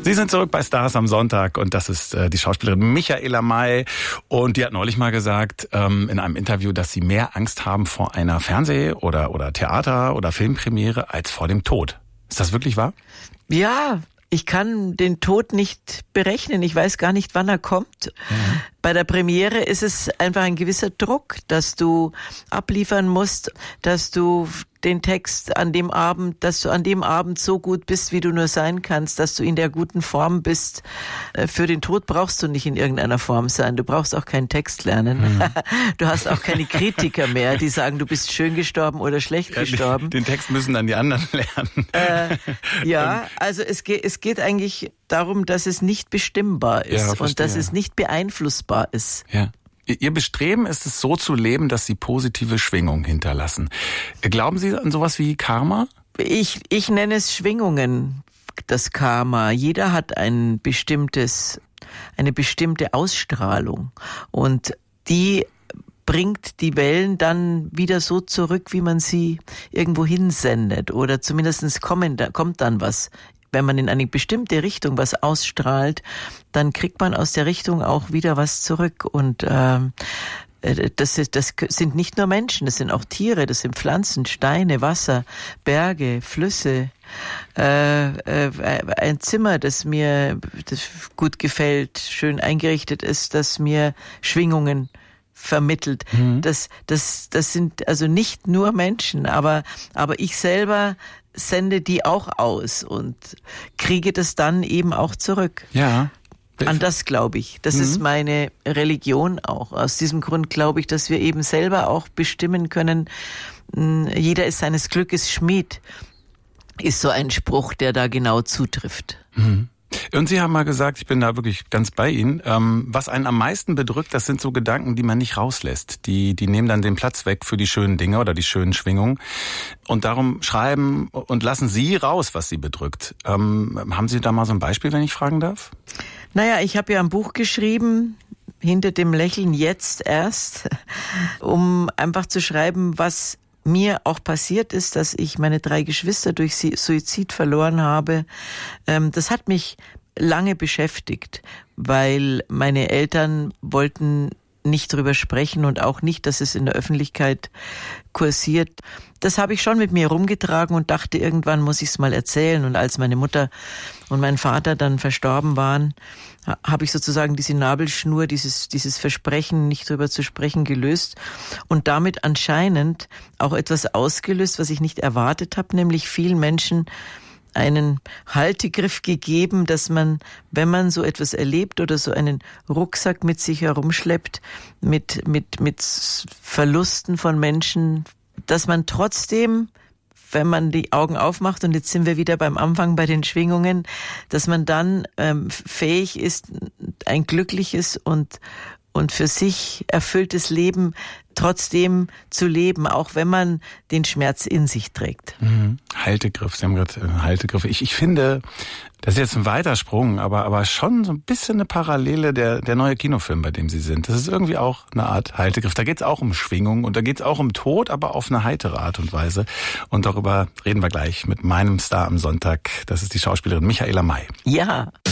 Sie sind zurück bei Stars am Sonntag und das ist die Schauspielerin Michaela May. Und die hat neulich mal gesagt in einem Interview, dass sie mehr Angst haben vor einer Fernseh- oder Theater- oder Filmpremiere als vor dem Tod. Ist das wirklich wahr? Ja, ich kann den Tod nicht berechnen. Ich weiß gar nicht, wann er kommt. Mhm. Bei der Premiere ist es einfach ein gewisser Druck, dass du abliefern musst, dass du den Text an dem Abend so gut bist, wie du nur sein kannst, dass du in der guten Form bist. Für den Tod brauchst du nicht in irgendeiner Form sein. Du brauchst auch keinen Text lernen. Mhm. Du hast auch keine Kritiker mehr, die sagen, du bist schön gestorben oder schlecht gestorben. Den Text müssen dann die anderen lernen. Ja, also es geht eigentlich darum, dass es nicht bestimmbar ist und dass es nicht beeinflussbar ist. Ja. Ihr Bestreben ist es, so zu leben, dass Sie positive Schwingungen hinterlassen. Glauben Sie an sowas wie Karma? Ich nenne es Schwingungen, das Karma. Jeder hat eine bestimmte Ausstrahlung und die bringt die Wellen dann wieder so zurück, wie man sie irgendwo hinsendet, oder zumindest kommt dann was. Wenn man in eine bestimmte Richtung was ausstrahlt, dann kriegt man aus der Richtung auch wieder was zurück. Und das sind nicht nur Menschen, das sind auch Tiere, das sind Pflanzen, Steine, Wasser, Berge, Flüsse. Ein Zimmer, das gut gefällt, schön eingerichtet ist, das mir Schwingungen vermittelt. Mhm. Das sind also nicht nur Menschen, aber ich selber sende die auch aus und kriege das dann eben auch zurück. Ja. An das glaube ich. Das ist meine Religion auch. Aus diesem Grund glaube ich, dass wir eben selber auch bestimmen können, jeder ist seines Glückes Schmied, ist so ein Spruch, der da genau zutrifft. Mhm. Und Sie haben mal gesagt, ich bin da wirklich ganz bei Ihnen, was einen am meisten bedrückt, das sind so Gedanken, die man nicht rauslässt. Die nehmen dann den Platz weg für die schönen Dinge oder die schönen Schwingungen. Und darum schreiben und lassen Sie raus, was Sie bedrückt. Haben Sie da mal so ein Beispiel, wenn ich fragen darf? Naja, ich habe ja ein Buch geschrieben, Hinter dem Lächeln jetzt erst, um einfach zu schreiben, was mir auch passiert ist, dass ich meine 3 Geschwister durch Suizid verloren habe. Das hat mich lange beschäftigt, weil meine Eltern wollten nicht drüber sprechen und auch nicht, dass es in der Öffentlichkeit kursiert. Das habe ich schon mit mir rumgetragen und dachte, irgendwann muss ich es mal erzählen. Und als meine Mutter und mein Vater dann verstorben waren, habe ich sozusagen diese Nabelschnur, dieses Versprechen, nicht drüber zu sprechen, gelöst und damit anscheinend auch etwas ausgelöst, was ich nicht erwartet habe, nämlich vielen Menschen einen Haltegriff gegeben, dass man, wenn man so etwas erlebt oder so einen Rucksack mit sich herumschleppt, mit Verlusten von Menschen, dass man trotzdem, wenn man die Augen aufmacht, und jetzt sind wir wieder beim Anfang bei den Schwingungen, dass man dann fähig ist, ein glückliches und für sich erfülltes Leben trotzdem zu leben, auch wenn man den Schmerz in sich trägt. Mhm. Haltegriff, Sie haben gerade Haltegriff. Ich finde, das ist jetzt ein weiter Sprung, aber schon so ein bisschen eine Parallele der neue Kinofilm, bei dem Sie sind. Das ist irgendwie auch eine Art Haltegriff. Da geht es auch um Schwingung und da geht es auch um Tod, aber auf eine heitere Art und Weise. Und darüber reden wir gleich mit meinem Star am Sonntag. Das ist die Schauspielerin Michaela May. Ja.